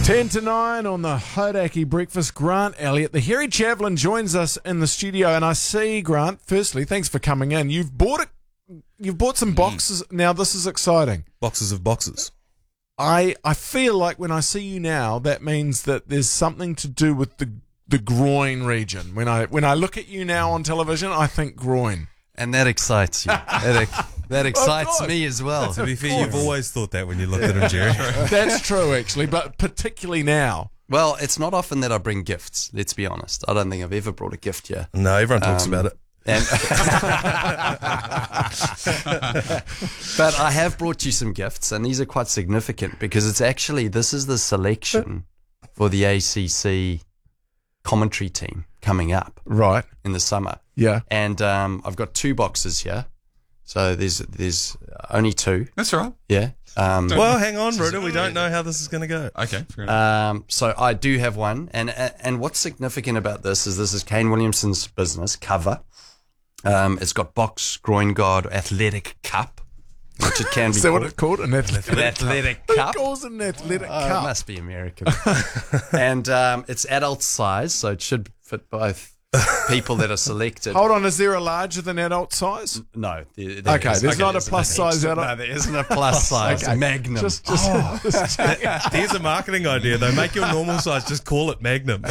10 to 9 on the Hodaki Breakfast. Grant Elliott, the Hairy Javelin, joins us in the studio, and I see, Grant, firstly, thanks for coming in. You've bought some boxes. Now, this is exciting. Boxes of boxes. I feel like when I see you now, that means that there's something to do with the groin region. When I look at you now on television, I think groin. And that excites you. That excites me as well. To be fair, you've always thought that when you looked at him, Jerry. That's true, actually, but particularly now. Well, it's not often that I bring gifts, let's be honest. I don't think I've ever brought a gift here. No, everyone talks about it. And but I have brought you some gifts, and these are quite significant because this is the selection for the ACC commentary team coming up Right. in the summer. Yeah. And I've got 2 boxes here. So there's only 2. That's right. Yeah. Well, hang on, Ruda. We don't know how this is going to go. Okay. Fair enough. So I do have one. And what's significant about this is Kane Williamson's business cover. It's got Box Groin Guard Athletic Cup, which it can be Is that called. what it's called? An athletic Cup. Who calls it an athletic It cup? must be American. And it's adult size, so it should fit both people that are selected. Hold on, is there a larger than adult size? No. There's not a plus size adult. No, there isn't a plus size. Okay. Magnum. Just Here's a marketing idea, though. Make your normal size. Just call it Magnum.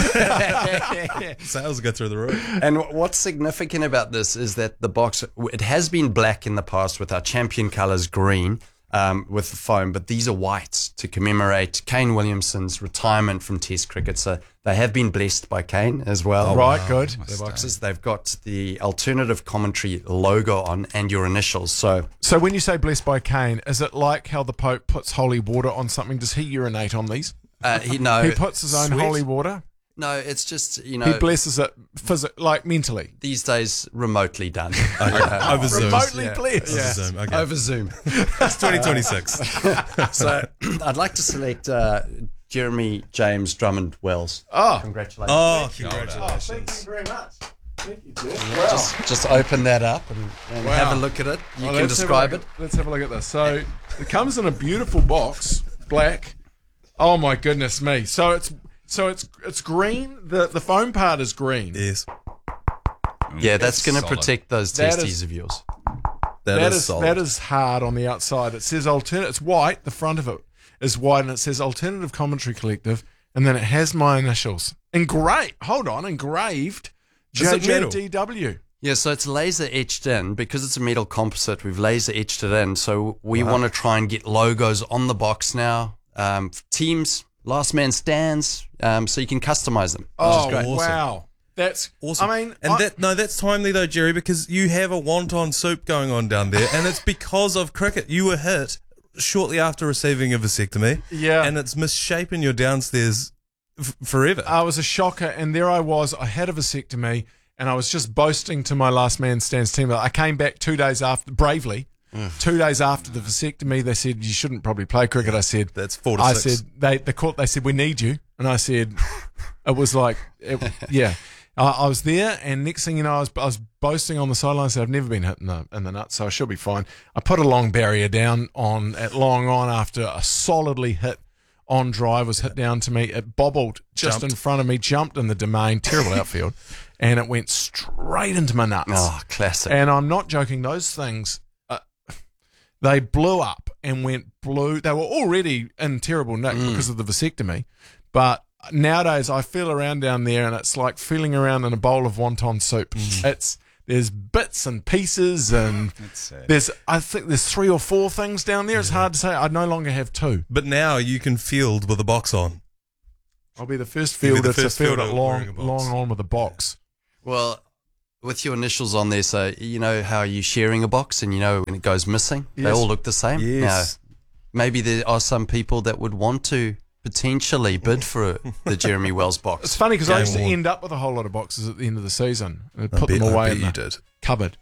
Sales will go through the roof. And what's significant about this is that the box, it has been black in the past with our champion colours green with the foam, but these are whites to commemorate Kane Williamson's retirement from Test cricket. So they have been blessed by Kane as well. Right, good. The boxes, they've got the alternative commentary logo on and your initials. So So when you say blessed by Kane, is it like how the Pope puts holy water on something? Does he urinate on these? he puts his own sweat. holy water? No, it's just, He blesses it mentally. these days remotely done. Over Zoom. Remotely Yeah. blessed. Over Zoom. Okay. Over Zoom. It's 2026. So I'd like to select Jeremy James Drummond Wells. Oh. Congratulations. Oh, Thank congratulations. you very much. Thank you, Jeff. Just open that up and Wow. have a look at it. You can describe it. Let's have a look at this. So it comes in a beautiful box, black. Oh my goodness me! So it's green. The foam part is green. Yes. Yeah, that's going to solid. protect those That testes is- of yours. That is solid. that is hard on the outside. It says It's white. The front of it is white, and it says Alternative Commentary Collective, and then it has my initials engraved. Hold on, engraved. Is it metal? JJDW. Yeah, so it's laser etched in. Because it's a metal composite, we've laser etched it in. So we want to try and get logos on the box now. Teams, last man stands, so you can customize them. Oh, Which is great. wow. That's Awesome. I mean, that's timely though, Jerry, because you have a wonton soup going on down there, and it's because of cricket. You were hit shortly after receiving a vasectomy, Yeah. and it's misshapen your downstairs forever. I was a shocker, and there I was. I had a vasectomy, and I was just boasting to my last man stands team. I came back 2 days after, bravely. 2 days after the vasectomy, they said you shouldn't probably play cricket. I said That's 4 to I 6. said they said we need you, and I said it was like yeah. I was there, and next thing you know, I was boasting on the sideline. I said I've never been hit in the nuts, so I should be fine. I put a long barrier down at long on after a solidly hit on drive was hit down to me. It bobbled just in front of me, jumped in the domain, terrible outfield, and it went straight into my nuts. Oh, classic. And I'm not joking; those things, they blew up and went blue. They were already in terrible nick because of the vasectomy, but nowadays I feel around down there and it's like feeling around in a bowl of wonton soup. There's bits and pieces, and I think there's 3 or 4 things down there. It's hard to say. I no longer have 2. But now you can field with a box on. I'll be the first You'll be fielder the first to field fielder it wearing a box. long on with a box. Well, with your initials on there, so you know how you're sharing a box and you know when it goes missing, they Yes. all look the same. Yes. Now, maybe there are some people that would want to potentially bid for the Jeremy Wells It's box. funny because I Game used to worn. end up with a whole lot of boxes at the end of the season. I'd I put them away bet in you the did. cupboard.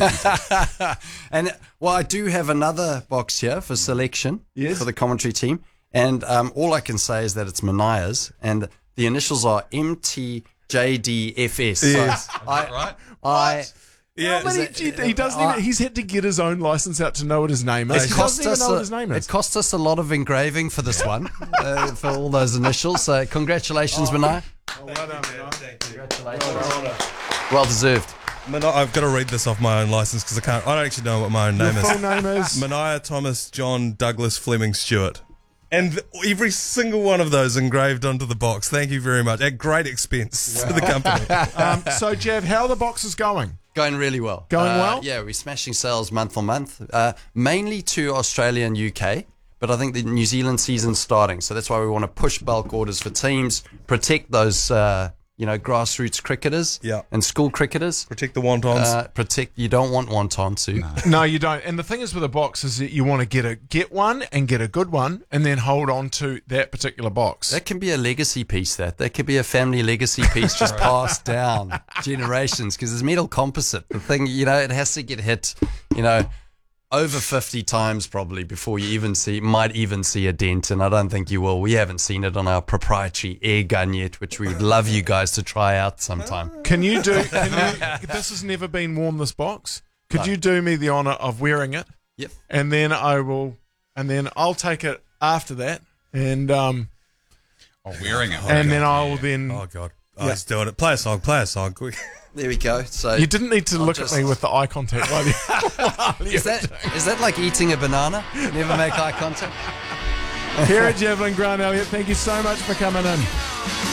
And well, I do have another box here for selection Yes. for the commentary team, and all I can say is that it's Mania's, and the initials are MTJDFS. Yes. So I Yeah, But he doesn't even, he's had to get his own license out to know what his name is. He doesn't even know what his name is. It cost us a lot of engraving for this one, for all those initials. So congratulations, Manai. Well done, Congratulations. Well deserved. I've got to read this off my own license because I don't actually know what my own name is. Full name is Mania Thomas John Douglas Fleming Stewart. And every single one of those engraved onto the box. Thank you very much. At great expense to the company. So, Jav, how are the boxes going? Going really well. Going well? Yeah, we're smashing sales month on month, mainly to Australia and UK. But I think the New Zealand season's starting, so that's why we want to push bulk orders for teams, protect those, grassroots cricketers and school cricketers. Protect the wontons. You don't want wontons. No, you don't. And the thing is with a box is that you want to get one and get a good one, and then hold on to that particular box. That can be a legacy piece. That could be a family legacy piece, just passed down generations. Because it's metal composite. The thing, it has to get hit, over 50 times probably before you might even see a dent, and I don't think you will. We haven't seen it on our proprietary air gun yet, which we would love you guys to try out sometime. This has never been worn, this box. Could you do me the honour of wearing it? Yep. And then I'll take it after that, and wearing it. And then I'll then. Oh God. Oh, he's doing it. Play a song quick. There we go. So you didn't need to look at me with the eye contact while you is that like eating a banana? Never make eye contact? Here at Javelin, Grant Elliott, thank you so much for coming in.